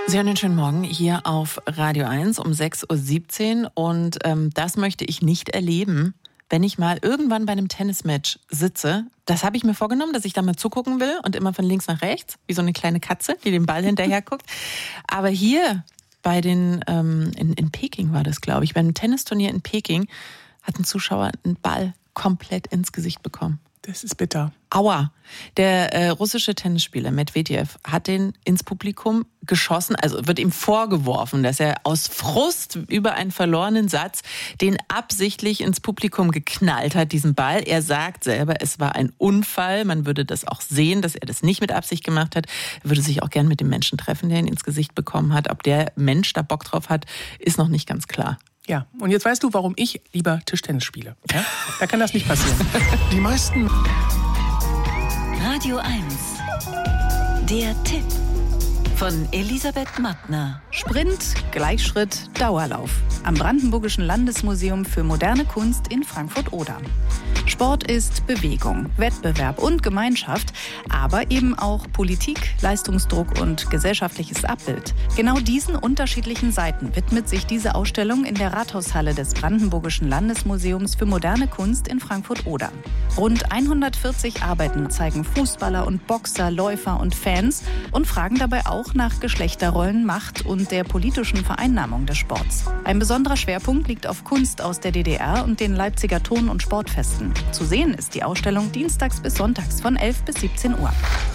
Sie hören den schönen Morgen hier auf Radio 1 um 6.17 Uhr und das möchte ich nicht erleben, wenn ich mal irgendwann bei einem Tennismatch sitze. Das habe ich mir vorgenommen, dass ich da mal zugucken will und immer von links nach rechts, wie so eine kleine Katze, die dem Ball hinterher guckt. Aber hier bei den, in Peking war das, glaube ich, bei einem Tennisturnier in Peking hat ein Zuschauer einen Ball komplett ins Gesicht bekommen. Das ist bitter. Aua. Der russische Tennisspieler Medvedev hat den ins Publikum geschossen, also wird ihm vorgeworfen, dass er aus Frust über einen verlorenen Satz den absichtlich ins Publikum geknallt hat, diesen Ball. Er sagt selber, es war ein Unfall. Man würde das auch sehen, dass er das nicht mit Absicht gemacht hat. Er würde sich auch gern mit dem Menschen treffen, der ihn ins Gesicht bekommen hat. Ob der Mensch da Bock drauf hat, ist noch nicht ganz klar. Ja, und jetzt weißt du, warum ich lieber Tischtennis spiele. Ja? Da kann das nicht passieren. Die meisten. Radio 1. Der Tipp von Elisabeth Mattner. Sprint, Gleichschritt, Dauerlauf. Am Brandenburgischen Landesmuseum für moderne Kunst in Frankfurt-Oder. Sport ist Bewegung, Wettbewerb und Gemeinschaft, aber eben auch Politik, Leistungsdruck und gesellschaftliches Abbild. Genau diesen unterschiedlichen Seiten widmet sich diese Ausstellung in der Rathaushalle des Brandenburgischen Landesmuseums für moderne Kunst in Frankfurt-Oder. Rund 140 Arbeiten zeigen Fußballer und Boxer, Läufer und Fans und fragen dabei auch nach Geschlechterrollen, Macht und der politischen Vereinnahmung des Sports. Ein besonderer Schwerpunkt liegt auf Kunst aus der DDR und den Leipziger Ton- und Sportfesten. Zu sehen ist die Ausstellung dienstags bis sonntags von 11 bis 17 Uhr.